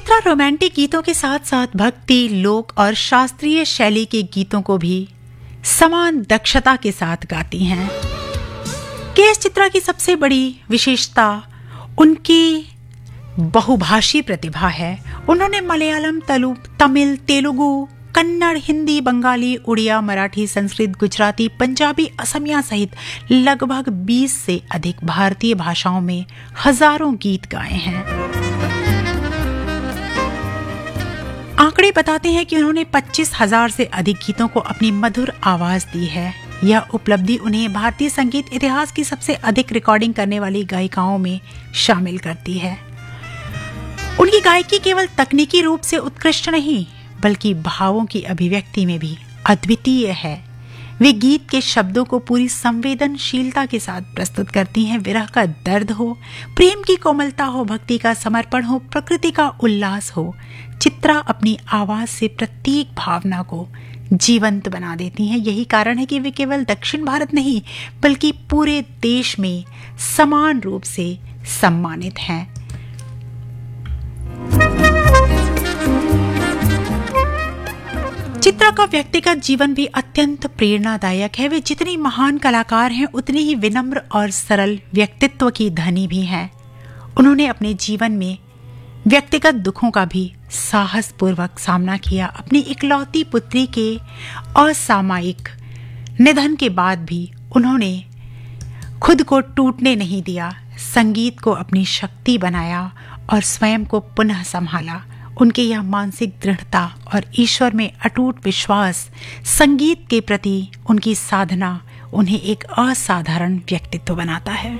Chitra romantic गीतों के साथ साथ भक्ति, लोक और शास्त्रीय शैली के गीतों को भी समान दक्षता के साथ गाती हैं। केएस चित्रा की सबसे बड़ी विशेषता उनकी बहुभाषी प्रतिभा है। उन्होंने मलयालम, तमिल, तेलुगु, कन्नड़, हिंदी, बंगाली, उड़िया, मराठी, संस्कृत, गुजराती, पंजाबी, असमिया सहित लगभग 20 से अधिक भारतीय भाषाओं में हजारों गीत गाए हैं। आंकड़े बताते हैं कि उन्होंने 25,000 से अधिक गीतों को अपनी मधुर आवाज दी है। यह उपलब्धि उन्हें भारतीय संगीत इतिहास की सबसे अधिक रिकॉर्डिंग करने वाली गायिकाओं में शामिल करती है। उनकी गायकी केवल तकनीकी रूप से उत्कृष्ट नहीं, बल्कि भावों की अभिव्यक्ति में भी अद्वितीय है। वे गीत के शब्दों को पूरी संवेदनशीलता के साथ प्रस्तुत करती हैं। विरह का दर्द हो, प्रेम की कोमलता हो, भक्ति का समर्पण हो, प्रकृति का उल्लास हो, चित्रा अपनी आवाज से प्रत्येक भावना को जीवंत बना देती हैं। यही कारण है कि वे केवल दक्षिण भारत नहीं, बल्कि पूरे देश में समान रूप से सम्मानित हैं। चित्रा का व्यक्तिगत जीवन भी अत्यंत प्रेरणादायक है। वे जितनी महान कलाकार हैं, उतनी ही विनम्र और सरल व्यक्तित्व की धनी भी हैं। उन्होंने अपने जीवन में व्यक्तिगत दुखों का भी साहसपूर्वक सामना किया। अपनी इकलौती पुत्री के असामयिक निधन के बाद भी उन्होंने खुद को टूटने नहीं दिया, संगीत को अपनी शक्ति बनाया और स्वयं को पुनः संभाला। उनकी यह मानसिक दृढ़ता और ईश्वर में अटूट विश्वास, संगीत के प्रति उनकी साधना उन्हें एक असाधारण व्यक्तित्व बनाता है।